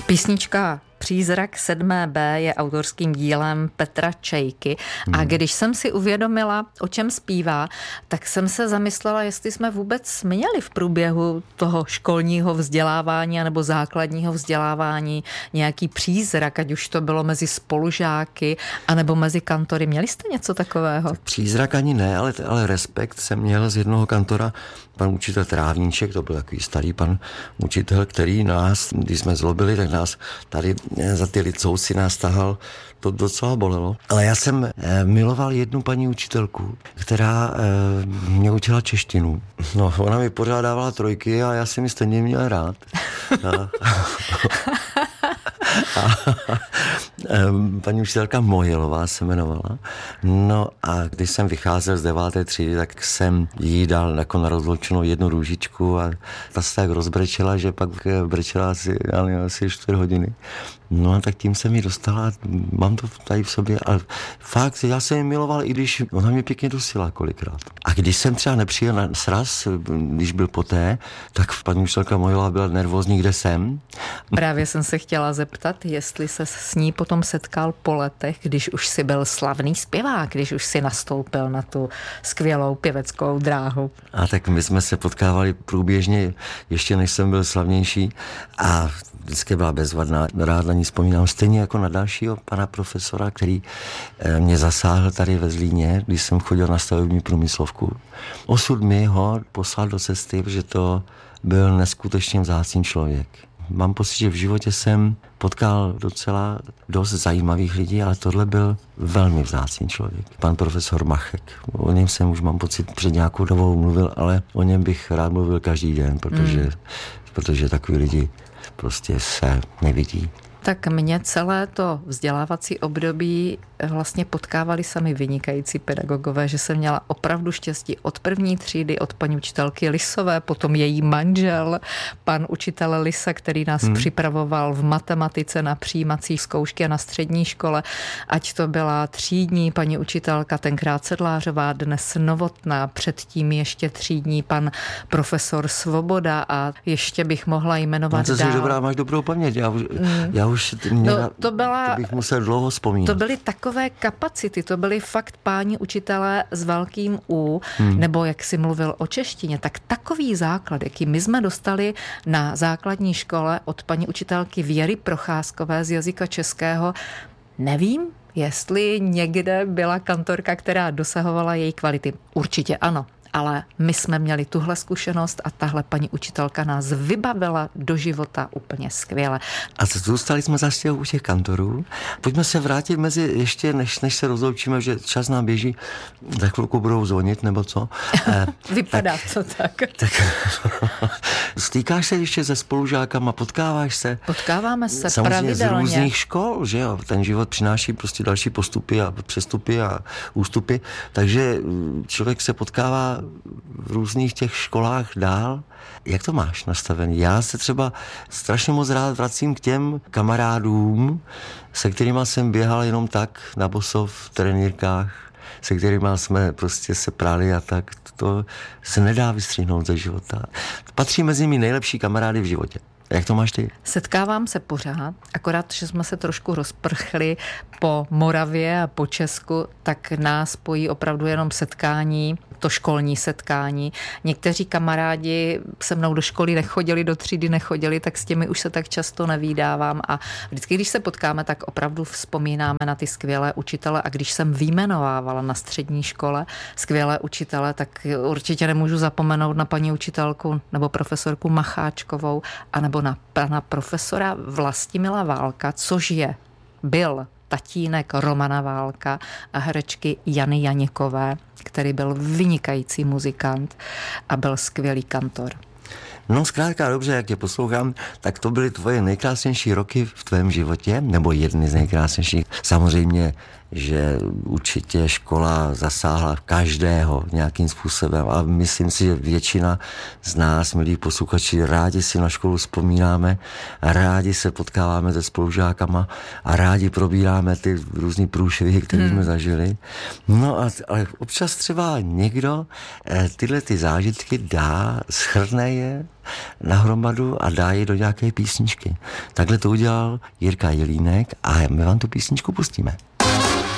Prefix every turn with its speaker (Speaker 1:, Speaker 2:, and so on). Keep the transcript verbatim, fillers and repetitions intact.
Speaker 1: Písnička Přízrak sedmé bé je autorským dílem Petra Čejky a hmm. když jsem si uvědomila, o čem zpívá, tak jsem se zamyslela, jestli jsme vůbec měli v průběhu toho školního vzdělávání nebo základního vzdělávání nějaký přízrak, ať už to bylo mezi spolužáky anebo mezi kantory. Měli jste něco takového?
Speaker 2: Tak přízrak ani ne, ale, ale respekt jsem měl z jednoho kantora, pan učitel Trávníček, to byl takový starý pan učitel, který nás, když jsme zlobili, tak nás tady za ty licousy nás tahal, to docela bolelo. Ale já jsem eh, miloval jednu paní učitelku, která eh, mě učila češtinu. No, ona mi pořád dávala trojky a já jsem ji stejně měl rád. A, a, paní učitelka Mohilová se jmenovala. No a když jsem vycházel z deváté třídy, tak jsem jí dal jako na rozloučenou jednu růžičku a ta se tak rozbrečela, že pak brečela asi, asi čtyři hodiny. No a tak tím jsem ji dostala, mám to tady v sobě, ale fakt, já jsem ji miloval, i když ona mě pěkně dusila kolikrát. A když jsem třeba nepřijel na sraz, když byl poté, tak paní učitelka Mohilová byla nervózní, kde jsem.
Speaker 1: Právě jsem se chtěla zeptat, jestli se s ní potom setkal po letech, když už si byl slavný zpěvák, když už si nastoupil na tu skvělou pěveckou dráhu.
Speaker 2: A tak my jsme se potkávali průběžně, ještě než jsem byl slavnější a vždycky byla bezvadná, rád na ní vzpomínám, stejně jako na dalšího pana profesora, který mě zasáhl tady ve Zlíně, když jsem chodil na stavební průmyslovku. Osud mi ho poslal do cesty, protože to byl neskutečně vzácný člověk. Mám pocit, že v životě jsem potkal docela dost zajímavých lidí, ale tohle byl velmi vzácný člověk. Pan profesor Machek. O něm jsem už, mám pocit, před nějakou dobou mluvil, ale o něm bych rád mluvil každý den, protože, mm. protože takový lidi prostě se nevidí.
Speaker 1: Tak mě celé to vzdělávací období vlastně potkávali sami vynikající pedagogové, že jsem měla opravdu štěstí od první třídy, od paní učitelky Lisové, potom její manžel, pan učitel Lisa, který nás hmm. připravoval v matematice na přijímací zkoušky a na střední škole, ať to byla třídní paní učitelka, tenkrát Sedlářová, dnes Novotná, předtím ještě třídní pan profesor Svoboda a ještě bych mohla jmenovat
Speaker 2: no, to
Speaker 1: dál.
Speaker 2: Jsi dobrá, máš dobrou paměť, já už, hmm. já už mě,
Speaker 1: no, to, byla,
Speaker 2: to bych musel dlouho vzpomínat.
Speaker 1: To byly takové kapacity, to byly fakt páni učitelé s velkým U, hmm. nebo jak si mluvil o češtině, tak takový základ, jaký my jsme dostali na základní škole od paní učitelky Věry Procházkové z jazyka českého, nevím, jestli někde byla kantorka, která dosahovala její kvality. Určitě ano. Ale my jsme měli tuhle zkušenost a tahle paní učitelka nás vybavila do života úplně skvěle.
Speaker 2: A zůstali jsme zase u těch kantorů. Pojďme se vrátit mezi, ještě než, než se rozloučíme, že čas nám běží, za chvilku budou zvonit, nebo co?
Speaker 1: Vypadá tak, to tak. tak.
Speaker 2: Stýkáš se ještě se spolužákama, potkáváš se?
Speaker 1: Potkáváme se
Speaker 2: samozřejmě
Speaker 1: pravidelně.
Speaker 2: Z různých škol, že jo? Ten život přináší prostě další postupy a přestupy a ústupy, takže člověk se potkává v různých těch školách dál. Jak to máš nastavený? Já se třeba strašně moc rád vracím k těm kamarádům, se kterými jsem běhal jenom tak na boso v trenýrkách, se kterými jsme prostě se prali a tak. To se nedá vystřihnout ze života. Patří mezi mý nejlepší kamarády v životě. Jak to máš ty?
Speaker 1: Setkávám se pořád, akorát, že jsme se trošku rozprchli po Moravě a po Česku, tak nás spojí opravdu jenom setkání, to školní setkání. Někteří kamarádi se mnou do školy nechodili, do třídy nechodili, tak s těmi už se tak často nevídávám a vždycky, když se potkáme, tak opravdu vzpomínáme na ty skvělé učitele a když jsem vyjmenovávala na střední škole skvělé učitele, tak určitě nemůžu zapomenout na paní učitelku nebo profesorku Macháčkovou a nebo na pana profesora Vlastimila Válka, což je, byl tatínek Romana Válka a herečky Jany Janěkové, který byl vynikající muzikant a byl skvělý kantor.
Speaker 2: No zkrátka dobře, jak tě poslouchám, tak to byly tvoje nejkrásnější roky v tvém životě, nebo jedny z nejkrásnějších. Samozřejmě že určitě škola zasáhla každého nějakým způsobem a myslím si, že většina z nás, milí posluchači, rádi si na školu vzpomínáme, rádi se potkáváme se spolužákama a rádi probíráme ty různý průšvihy, které hmm. jsme zažili. No a ale občas třeba někdo tyhle ty zážitky dá, shrne je nahromadu a dá je do nějaké písničky. Takhle to udělal Jirka Jelínek a my vám tu písničku pustíme.